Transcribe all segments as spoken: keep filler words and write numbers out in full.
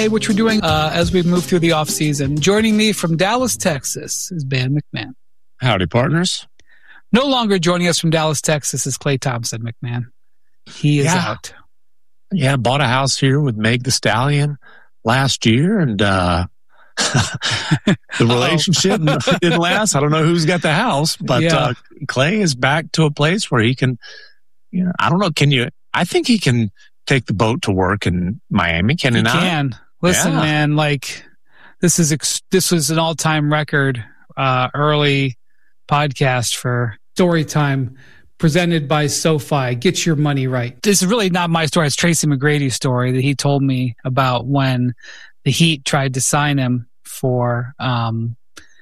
which we're doing uh, as we move through the off season. Joining me from Dallas, Texas is Ben McMahon. Howdy, partners. No longer joining us from Dallas, Texas is Klay Thompson McMahon. He is yeah. out. Yeah, bought a house here with Meg the Stallion last year, and uh, the relationship oh. didn't last. I don't know who's got the house, but yeah. uh, Klay is back to a place where he can, you know, I don't know, can you, I think he can take the boat to work in Miami, can he, he not? He can. Listen, yeah. man, like, this is ex- this was an all-time record uh, early podcast for Story Time presented by SoFi. Get your money right. This is really not my story. It's Tracy McGrady's story that he told me about when the Heat tried to sign him for, um,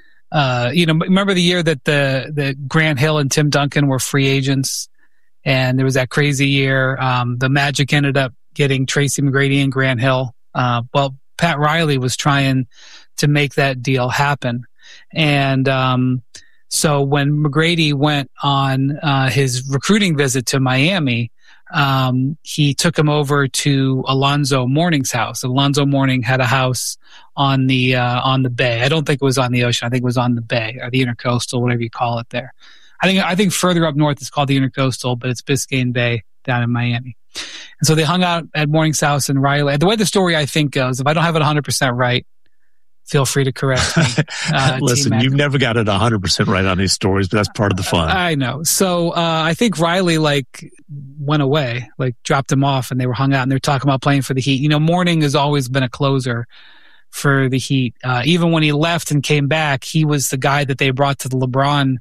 uh, you know, remember the year that the that Grant Hill and Tim Duncan were free agents, and there was that crazy year. Um, the Magic ended up getting Tracy McGrady and Grant Hill. Uh, well, Pat Riley was trying to make that deal happen. And um, so when McGrady went on uh, his recruiting visit to Miami, um, he took him over to Alonzo Mourning's house. Alonzo Mourning had a house on the uh, on the bay. I don't think it was on the ocean. I think it was on the bay or the intercoastal, whatever you call it there. I think I think further up north it's called the intercoastal, but it's Biscayne Bay down in Miami. And so they hung out at Mourning's house, and Riley, the way the story I think goes, if I don't have it one hundred percent right, feel free to correct me. Uh, Listen, you've never got it one hundred percent right on these stories, but that's part of the fun. I know. So uh, I think Riley like went away, like dropped him off, and they were hung out, and they were talking about playing for the Heat. You know, Mourning has always been a closer for the Heat. Uh, even when he left and came back, he was the guy that they brought to the LeBron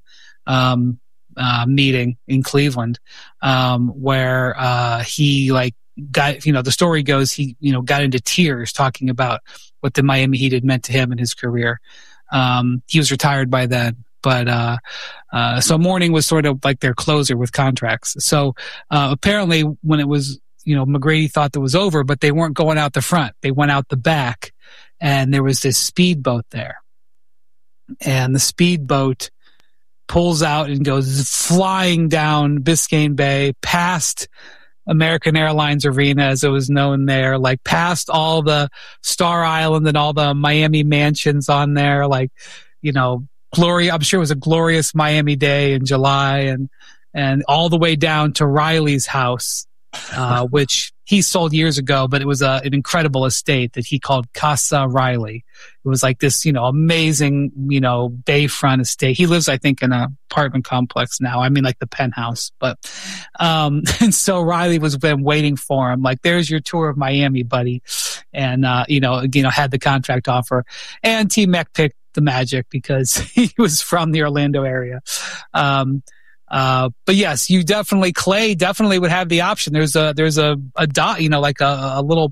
um Uh, meeting in Cleveland, um, where uh, he like got, you know, the story goes he, you know, got into tears talking about what the Miami Heat had meant to him in his career. Um, he was retired by then, but uh, uh, so Mourning was sort of like their closer with contracts. So uh, apparently, when it was, you know, McGrady thought that was over, but they weren't going out the front; they went out the back, and there was this speedboat there, and the speedboat pulls out and goes flying down Biscayne Bay, past American Airlines Arena, as it was known there, like past all the Star Island and all the Miami mansions on there, like, you know, glory. I'm sure it was a glorious Miami day in July, and and all the way down to Riley's house, uh, which he sold years ago, but it was a, an incredible estate that he called Casa Riley. It was like this, you know, amazing, you know, bayfront estate. He lives, I think, in an apartment complex now. I mean, like the penthouse. But, um, and so Riley was been waiting for him. Like, there's your tour of Miami, buddy. And, uh, you know, you know, had the contract offer. And T-Mac picked the Magic because he was from the Orlando area. Um, Uh, but yes, you definitely, Klay definitely would have the option. There's a, there's a, a dot, you know, like a, a little,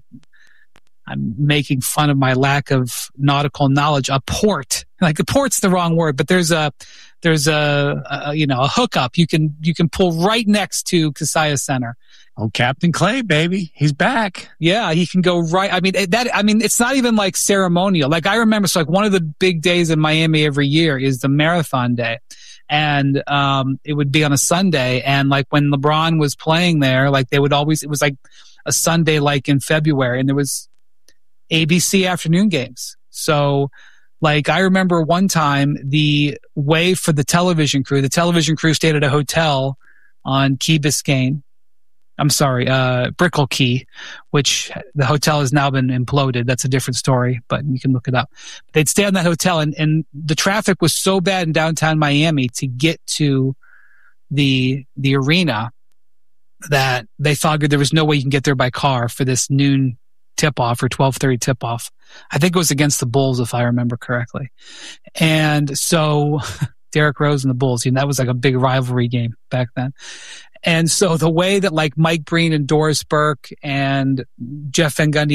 I'm making fun of my lack of nautical knowledge, a port, like the port's the wrong word, but there's a, there's a, a you know, a hookup you can, you can pull right next to Kaseya Center. Oh, Captain Klay, baby. He's back. Yeah, he can go right. I mean, that, I mean, it's not even like ceremonial. Like I remember, so like one of the big days in Miami every year is the Marathon Day. And, um, it would be on a Sunday. And like when LeBron was playing there, like they would always, it was like a Sunday, like in February, and there was A B C afternoon games. So like I remember one time the way for the television crew, the television crew stayed at a hotel on Key Biscayne. I'm sorry, uh, Brickell Key, which the hotel has now been imploded. That's a different story, but you can look it up. They'd stay in that hotel, and, and the traffic was so bad in downtown Miami to get to the the arena that they figured there was no way you can get there by car for this noon tip-off or twelve thirty tip-off. I think it was against the Bulls, if I remember correctly. And so Derrick Rose and the Bulls, you know, that was like a big rivalry game back then. And so the way that like Mike Breen and Doris Burke and Jeff Van Gundy